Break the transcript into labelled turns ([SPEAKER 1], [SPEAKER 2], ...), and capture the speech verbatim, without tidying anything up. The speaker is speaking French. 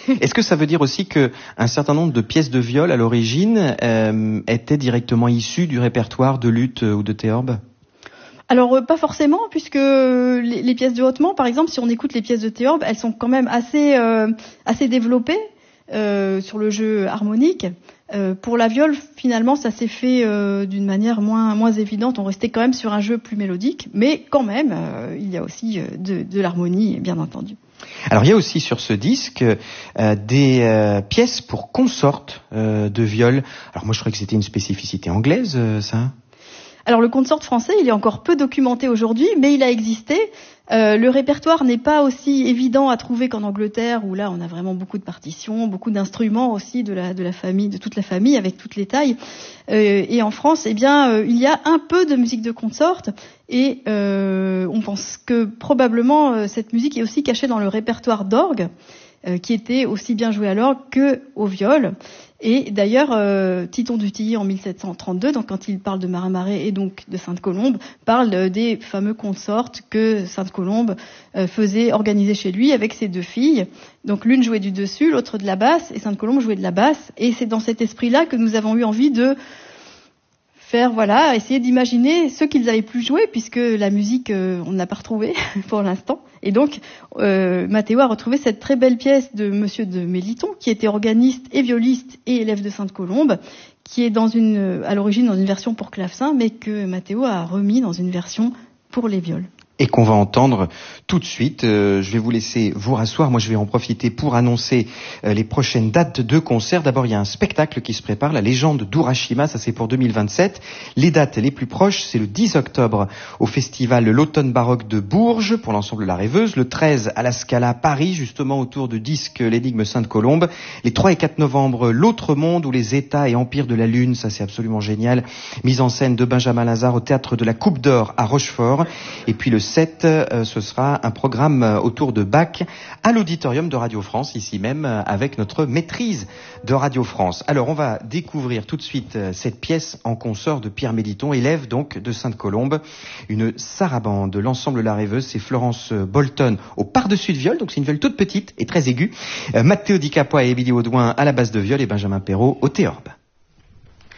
[SPEAKER 1] Est-ce que ça veut dire aussi que un certain nombre de pièces de viol à l'origine euh, étaient directement issues du répertoire de luth ou de théorbe ?
[SPEAKER 2] Alors euh, pas forcément, puisque les, les pièces de hautement, par exemple, si on écoute les pièces de théorbe, elles sont quand même assez euh, assez développées euh, sur le jeu harmonique. Euh, pour la viole, finalement, ça s'est fait euh, d'une manière moins moins évidente. On restait quand même sur un jeu plus mélodique, mais quand même, euh, il y a aussi euh, de, de l'harmonie, bien entendu.
[SPEAKER 1] Alors il y a aussi sur ce disque euh, des euh, pièces pour consortes euh, de viol. Alors moi je croyais que c'était une spécificité anglaise, euh, ça.
[SPEAKER 2] Alors le consort français, il est encore peu documenté aujourd'hui, mais il a existé. Euh, le répertoire n'est pas aussi évident à trouver qu'en Angleterre, où là on a vraiment beaucoup de partitions, beaucoup d'instruments aussi de la de la famille, de toute la famille, avec toutes les tailles. Euh, et en France, eh bien, euh, il y a un peu de musique de consort, et euh, on pense que probablement euh, cette musique est aussi cachée dans le répertoire d'orgue, euh, qui était aussi bien joué à l'orgue que au viol. Et d'ailleurs, euh, Titon d'Utilly en mille sept cent trente-deux, donc quand il parle de Marin-Marais et donc de Sainte-Colombe, parle euh, des fameux consorts que Sainte-Colombe euh, faisait organiser chez lui avec ses deux filles. Donc l'une jouait du dessus, l'autre de la basse, et Sainte-Colombe jouait de la basse. Et c'est dans cet esprit-là que nous avons eu envie de faire, voilà, essayer d'imaginer ce qu'ils avaient pu jouer, puisque la musique, euh, on ne l'a pas retrouvée pour l'instant. Et donc, euh, Mathéo a retrouvé cette très belle pièce de Monsieur de Méliton, qui était organiste et violiste et élève de Sainte-Colombe, qui est dans une, à l'origine dans une version pour clavecin, mais que Mathéo a remis dans une version pour les viols.
[SPEAKER 1] Et qu'on va entendre tout de suite. Euh, je vais vous laisser vous rasseoir. Moi, je vais en profiter pour annoncer euh, les prochaines dates de concert. D'abord, il y a un spectacle qui se prépare, La légende d'Urashima. Ça, c'est pour deux mille vingt-sept. Les dates les plus proches, c'est le dix octobre au festival L'Automne Baroque de Bourges pour l'ensemble La Rêveuse. Le treize à la Scala Paris, justement autour du disque L'énigme Sainte-Colombe. Les trois et quatre novembre, L'Autre Monde ou les États et Empires de la Lune. Ça, c'est absolument génial. Mise en scène de Benjamin Lazare au théâtre de la Coupe d'Or à Rochefort. Et puis le sept, euh, ce sera un programme euh, autour de Bach à l'auditorium de Radio France, ici même, euh, avec notre maîtrise de Radio France. Alors, on va découvrir tout de suite euh, cette pièce en consort de Pierre Méliton, élève donc de Sainte-Colombe, une sarabande. L'ensemble La Rêveuse, c'est Florence Bolton au par-dessus de viol, donc c'est une viole toute petite et très aiguë. Euh, Mathéo Di Capua et Émilie Audouin à la basse de viol et Benjamin Perrault au théorbe.